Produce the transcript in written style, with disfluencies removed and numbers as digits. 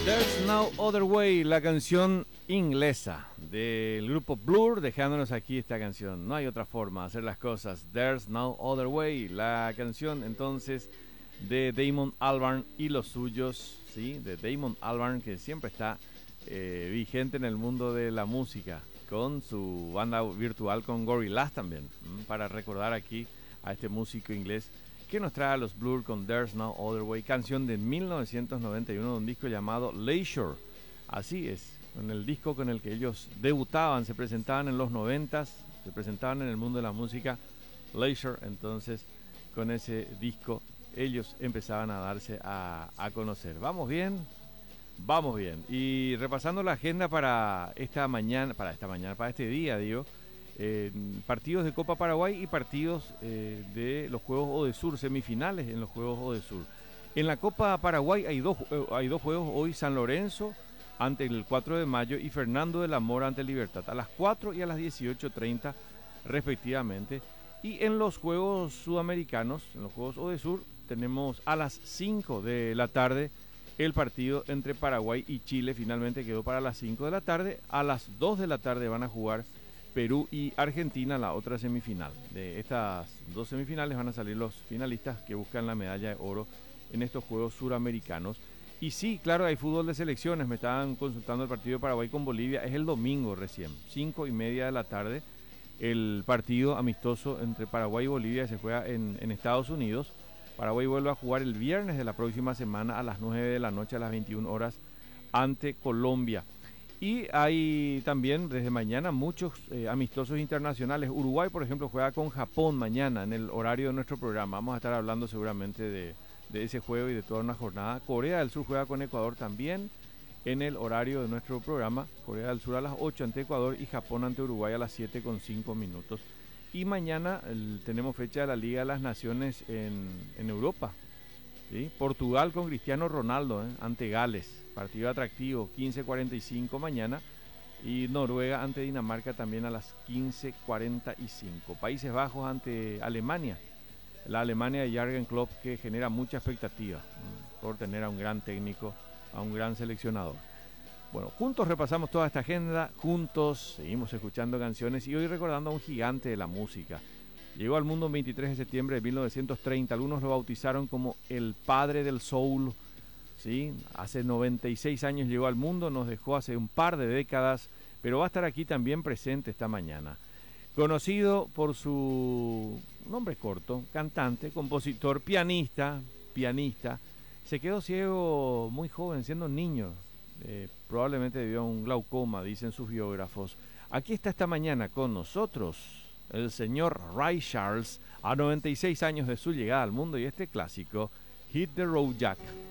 There's No Other Way, la canción inglesa del grupo Blur, dejándonos aquí esta canción. No hay otra forma de hacer las cosas. There's No Other Way, la canción entonces de Damon Albarn y los suyos, ¿sí? De Damon Albarn, que siempre está vigente en el mundo de la música, con su banda virtual con Gorillaz también, para recordar aquí a este músico inglés que nos trae a los Blur con There's No Other Way, canción de 1991 de un disco llamado Leisure. Así es, con el disco con el que ellos debutaban, se presentaban en los 90s, se presentaban en el mundo de la música, Leisure. Entonces, con ese disco ellos empezaban a darse a conocer. ¿Vamos bien? Vamos bien. Y repasando la agenda para este día, digo, partidos de Copa Paraguay y partidos de los Juegos Odesur, semifinales en los Juegos Odesur. En la Copa Paraguay hay dos juegos hoy: San Lorenzo ante el 4 de mayo y Fernando de la Mora ante Libertad, a las 4 y a las 18:30 respectivamente. Y en los Juegos Sudamericanos, en los Juegos Odesur, tenemos a las 5 de la tarde el partido entre Paraguay y Chile. Finalmente quedó para las 5 de la tarde. A las 2 de la tarde van a jugar Perú y Argentina, la otra semifinal. De estas dos semifinales van a salir los finalistas que buscan la medalla de oro en estos Juegos Suramericanos. Y sí, claro, hay fútbol de selecciones. Me estaban consultando el partido de Paraguay con Bolivia. Es el domingo recién, 5:30 de la tarde. El partido amistoso entre Paraguay y Bolivia se juega en Estados Unidos. Paraguay vuelve a jugar el viernes de la próxima semana a las 9 de la noche, a las 21 horas, ante Colombia. Y hay también desde mañana muchos amistosos internacionales. Uruguay, por ejemplo, juega con Japón mañana en el horario de nuestro programa. Vamos a estar hablando seguramente de ese juego y de toda una jornada. Corea del Sur juega con Ecuador también en el horario de nuestro programa. Corea del Sur a las 8 ante Ecuador y Japón ante Uruguay a las 7:05. Y mañana tenemos fecha de la Liga de las Naciones en Europa, ¿sí? Portugal con Cristiano Ronaldo ante Gales. Partido atractivo, 15:45 mañana. Y Noruega ante Dinamarca también a las 15:45. Países Bajos ante Alemania. La Alemania de Jürgen Klopp, que genera mucha expectativa por tener a un gran técnico, a un gran seleccionador. Bueno, juntos repasamos toda esta agenda, juntos seguimos escuchando canciones y hoy recordando a un gigante de la música. Llegó al mundo el 23 de septiembre de 1930. Algunos lo bautizaron como el padre del soul. ¿Sí? Hace 96 años llegó al mundo, nos dejó hace un par de décadas, pero va a estar aquí también presente esta mañana. Conocido por su nombre corto, cantante, compositor, pianista, se quedó ciego muy joven, siendo niño, probablemente debido a un glaucoma, dicen sus biógrafos. Aquí está esta mañana con nosotros el señor Ray Charles, a 96 años de su llegada al mundo, y este clásico, Hit the Road Jack.